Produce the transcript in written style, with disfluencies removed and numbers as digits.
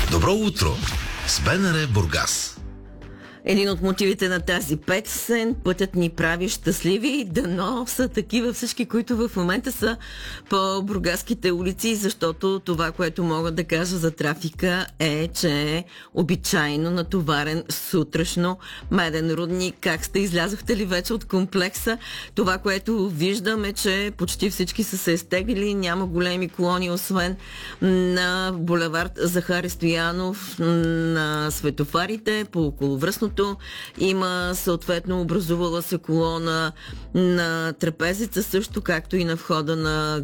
Добро утро с БНР Бургас. Един от мотивите на тази песен: пътят ни прави щастливи. Дано са такива всички, които в момента са по бургаските улици, защото това, което мога да кажа за трафика е, че е обичайно натоварен сутрешно. Меден рудник, как сте, излязохте ли вече от комплекса? Това, което виждам е, че почти всички са се изтеглили, няма големи колони, освен на булевард Захари Стоянов, на светофарите по околовръстното. Има съответно образувала се колона на Трапезица, също както и на входа на